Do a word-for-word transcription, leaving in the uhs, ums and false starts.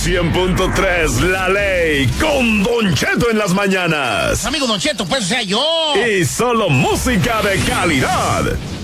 cien punto tres, La Ley, con Don Cheto en las mañanas. Amigo Don Cheto, pues o sea yo. Y solo música de calidad.